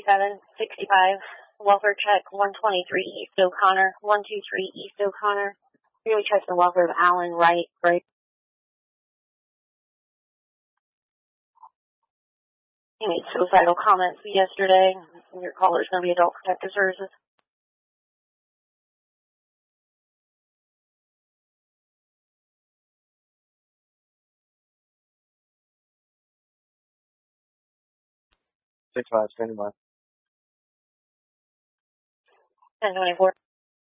5765, welfare check 123 East O'Connor, 123 East O'Connor. Really check the welfare of Alan Wright, right? He made suicidal comments yesterday. Your caller is going to be Adult Protective Services. Six five, standing by. 1024.